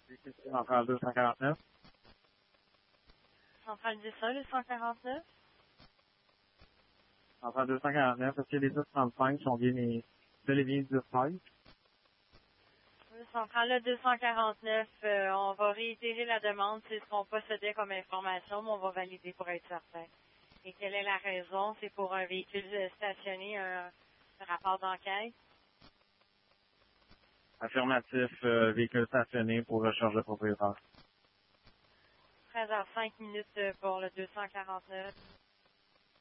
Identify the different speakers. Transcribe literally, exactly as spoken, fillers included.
Speaker 1: Centrale deux cent quarante-neuf.
Speaker 2: Centrale dix un, deux cent quarante-neuf.
Speaker 1: Centrale deux cent quarante-neuf, est-ce que les dix trente-cinq sont bien les, bel et bien dix treize?
Speaker 2: Centrale deux cent quarante-neuf, euh, on va réitérer la demande, c'est ce qu'on possédait comme information, mais on va valider pour être certain. Et quelle est la raison? C'est pour un véhicule stationné, un, un rapport d'enquête?
Speaker 1: Affirmatif, euh, véhicule stationné pour recherche de propriétaire.
Speaker 2: treize heures cinq minutes pour le deux cent quarante-neuf.